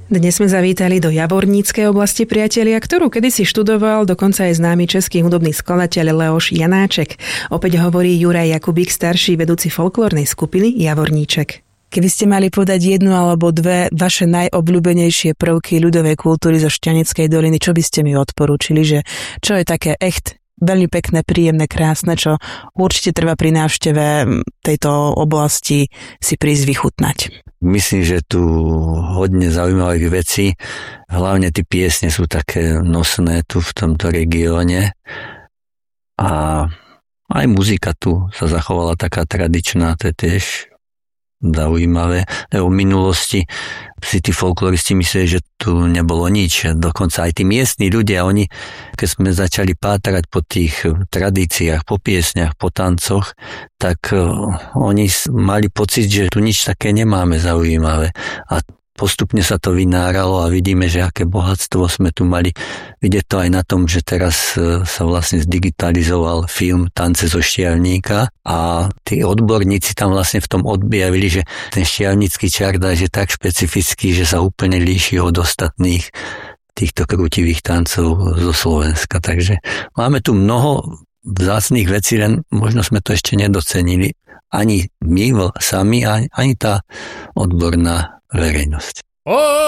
Dnes sme zavítali do Javorníckej oblasti, priatelia, ktorú kedysi študoval dokonca aj známy český hudobný skladateľ Leoš Janáček. Opäť hovorí Juraj Jakubík, starší vedúci folklórnej skupiny Javorníček. Keby ste mali podať jednu alebo dve vaše najobľúbenejšie prvky ľudovej kultúry zo Šťaneckej doliny, čo by ste mi odporúčili, že čo je také veľmi pekné, príjemné, krásne, čo určite treba pri návšteve tejto oblasti si prísť vychutnať? Myslím, že tu hodne zaujímavých vecí. Hlavne tie piesne sú také nosné tu v tomto regióne. A aj muzika tu sa zachovala taká tradičná, to je tiež zaujímavé. V minulosti si tí folkloristi mysleli, že tu nebolo nič. Dokonca aj tí miestni ľudia, oni, keď sme začali pátrať po tých tradíciách, po piesniach, po tancoch, tak oni mali pocit, že tu nič také nemáme zaujímavé. A postupne sa to vynáralo a vidíme, že aké bohatstvo sme tu mali. Vidieť to aj na tom, že teraz sa vlastne zdigitalizoval film Tance zo Štiavníka a tí odborníci tam vlastne v tom objavili, že ten štiavnický čardák je tak špecifický, že sa úplne líši od ostatných týchto krútivých tancov zo Slovenska. Takže máme tu mnoho vzácnych vecí, len možno sme to ešte nedocenili. Ani my sami, ani tá odborná verejnosť.